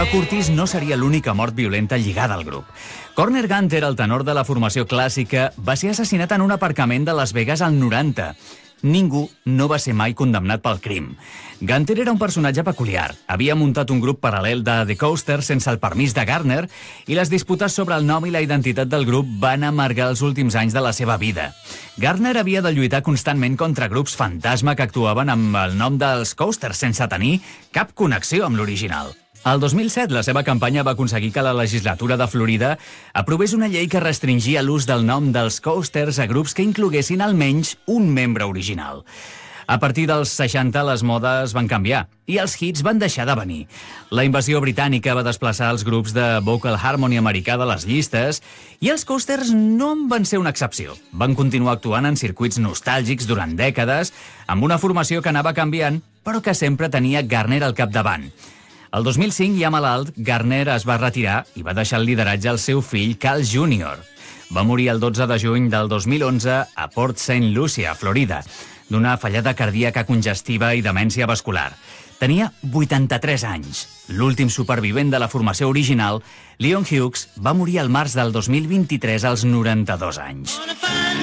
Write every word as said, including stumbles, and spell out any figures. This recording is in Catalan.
Però Curtis no seria l'única mort violenta lligada al grup. Corner Gunter, el tenor de la formació clàssica, va ser assassinat en un aparcament de Las Vegas al noranta. Ningú no va ser mai condemnat pel crim. Gunter era un personatge peculiar. Havia muntat un grup paral·lel de The Coasters sense el permís de Garner i les disputes sobre el nom i la identitat del grup van amargar els últims anys de la seva vida. Garner havia de lluitar constantment contra grups fantasma que actuaven amb el nom dels Coasters sense tenir cap connexió amb l'original. El dos mil set, la seva campanya va aconseguir que la legislatura de Florida aprovés una llei que restringia l'ús del nom dels Coasters a grups que incloguessin almenys un membre original. A partir dels seixanta, les modes van canviar i els hits van deixar de venir. La invasió britànica va desplaçar els grups de vocal harmony americà de les llistes i els Coasters no en van ser una excepció. Van continuar actuant en circuits nostàlgics durant dècades, amb una formació que anava canviant, però que sempre tenia Garner al capdavant. El dos mil cinc, ja malalt, Garner es va retirar i va deixar el lideratge al seu fill, Cal júnior Va morir el dotze de juny del dos mil onze a Port Saint Lucie, a Florida, d'una fallada cardíaca congestiva i demència vascular. Tenia vuitanta-tres anys. L'últim supervivent de la formació original, Leon Hughes, va morir al març del dos mil vint-i-tres als noranta-dos anys.